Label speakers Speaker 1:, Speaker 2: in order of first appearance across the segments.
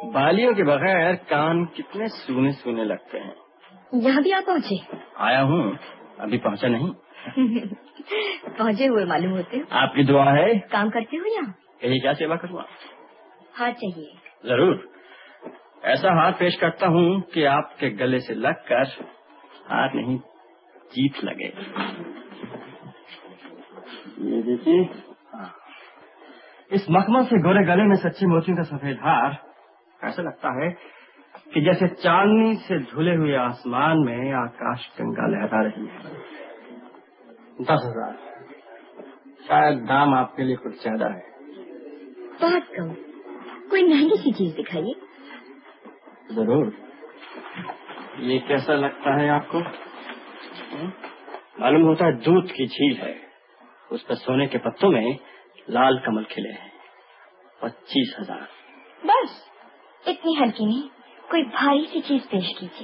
Speaker 1: بالیوں کے بغیر کان کتنے سونے سونے لگتے ہیں.
Speaker 2: یہاں بھی آپ پہنچے؟
Speaker 1: آیا ہوں، ابھی پہنچا نہیں.
Speaker 2: پہنچے ہوئے معلوم ہوتے.
Speaker 1: آپ کی دعا ہے.
Speaker 2: کام کرتے ہو یہاں؟
Speaker 1: کہیے کیا سیوا کروں؟
Speaker 2: ہاتھ چاہیے.
Speaker 1: ضرور. ایسا ہاتھ پیش کرتا ہوں کہ آپ کے گلے سے لگ کر ہاتھ نہیں جیت لگے. یہ دیکھیے، اس مخمل سے گورے گلے میں سچے موتیوں کا سفید ہار ایسا لگتا ہے کہ جیسے چاندنی سے دھلے ہوئے آسمان میں آکاش گنگا لہرا رہی ہے. 10,000. شاید دام آپ کے لیے کچھ زیادہ ہے.
Speaker 2: بہت کم. کوئی مہنگی سی چیز دکھائیے.
Speaker 1: ضرور. یہ کیسا لگتا ہے آپ کو؟ معلوم ہوتا ہے دودھ کی جھیل ہے، اس پر سونے کے پتوں میں لال کمل کھلے ہیں. 25,000.
Speaker 2: بس اتنی ہلکی نہیں، کوئی بھاری سی چیز پیش کیجیے.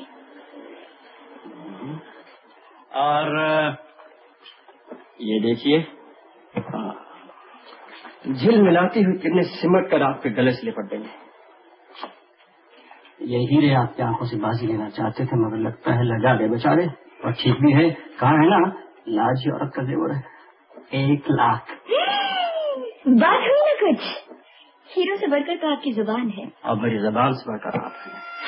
Speaker 1: اور یہ دیکھیے، جھل ملاتی ہوئی کرنیں سمٹ کر آپ کے گلے سے لپٹ گئی ہیں. یہ ہیرے آپ کی آنکھوں سے بازی لینا چاہتے تھے، مگر لگتا ہے لگا گئے بیچارے. اور ٹھیک بھی ہے، کہاں ہے نا لاج عورت کا زیور ہے. 1 لاکھ.
Speaker 2: بات ہوئی نا کچھ. ہیرو سے بڑھ کر تو آپ کی زبان ہے.
Speaker 1: اب میری زبان سے بڑھ کر آپ ہیں.